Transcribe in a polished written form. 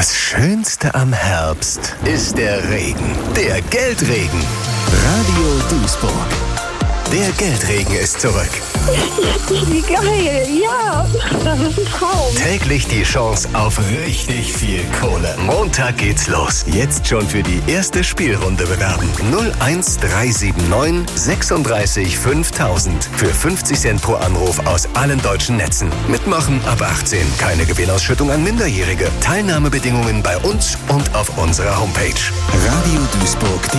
Das Schönste am Herbst ist der Regen. Der Geldregen. Radio Duisburg. Der Geldregen ist zurück. Wie geil, ja, das ist ein Traum. Täglich die Chance auf richtig viel Kohle. Montag geht's los. Jetzt schon für die erste Spielrunde bewerben. 01379 36 5000. Für 50 Cent pro Anruf aus allen deutschen Netzen. Mitmachen ab 18. Keine Gewinnausschüttung an Minderjährige. Teilnahmebedingungen bei uns und auf unserer Homepage. radioduisburg.de